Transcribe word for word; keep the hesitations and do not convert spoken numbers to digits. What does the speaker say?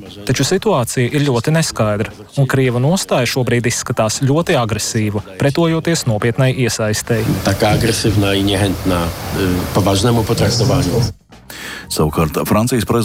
Taču situācija ir ļoti neskaidra, un Krieva nostāja šobrīd izskatās ļoti agresīva, pretojoties nopietnai iesaistei. Taká agresivná i nehentná považnému potraktovaniu. Savukārt Francijas prezidents